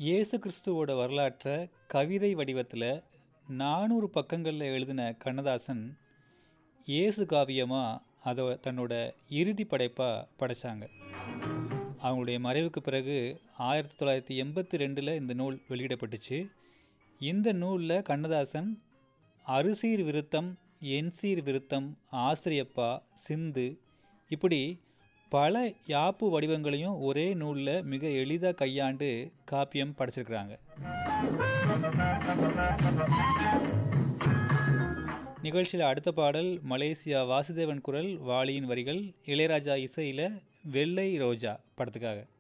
இயேசு கிறிஸ்துவோட வரலாற்றை கவிதை வடிவத்தில் 400 பக்கங்களில் எழுதின கண்ணதாசன் இயேசு காவியமாக அதை தன்னோட இறுதி படைப்பாக படைச்சாங்க. அவங்களுடைய மறைவுக்கு பிறகு 1982 இந்த நூல் வெளியிடப்பட்டுச்சு. இந்த நூலில் கண்ணதாசன் அறுசீர் விருத்தம், எண்சீர் விருத்தம், ஆசிரியப்பா, சிந்து இப்படி பல யாப்பு வடிவங்களையும் ஒரே நூலில் மிக எளிதாக கையாண்டு காப்பியம் படைச்சிருக்கிறாங்க. நிகழ்ச்சியில் அடுத்த பாடல் மலேசியா வாசுதேவன் குரல், வாலியின் வரிகள், இளையராஜா இசையில் வெள்ளை ரோஜா படத்துக்காக.